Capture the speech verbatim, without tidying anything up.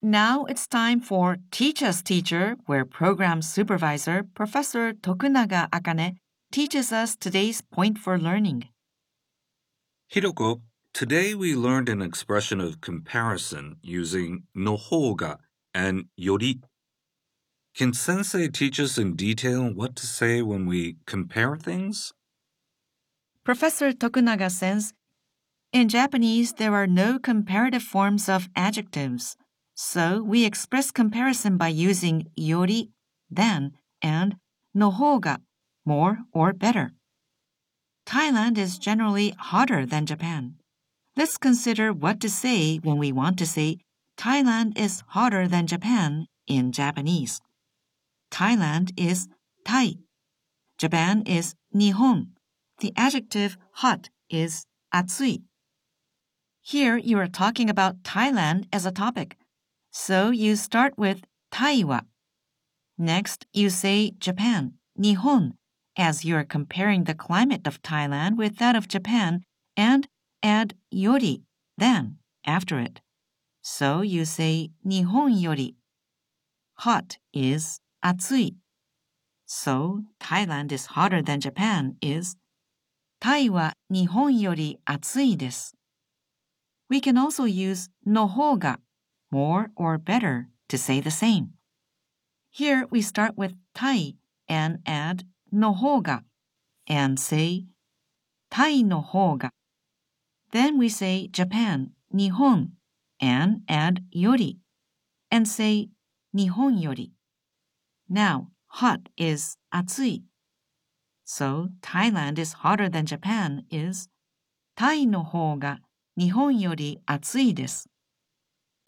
Now it's time for Teach Us Teacher, where Program Supervisor Professor Tokunaga Akane teaches us today's point for learning. Hiroko, today we learned an expression of comparison using no hoga and yori. Can Sensei teach us in detail what to say when we compare things? Professor Tokunaga says, in Japanese, there are no comparative forms of adjectives, so we express comparison by using yori, than, and no hoga, more or better. Thailand is generally hotter than Japan. Let's consider what to say when we want to say Thailand is hotter than Japan in Japanese. Thailand is Tai. Japan is Nihon. The adjective hot is atsui. Here you are talking about Thailand as a topic, so you start with Tai-wa. Next, you say Japan, Nihon, as you are comparing the climate of Thailand with that of Japan, and add yori, than, after it. So you say Nihon yori. Hot is atsui. So Thailand is hotter than Japan is Tai wa Nihon yori atsui desu. We can also use no hoga, more or better, to say the same. Here we start with Tai and add no hoga and say Tai no hoga. Then we say Japan, Nihon, and add yori and say Nihon yori. Now, hot is atsui. So Thailand is hotter than Japan is Tai no hou ga Nihon yori atsui desu.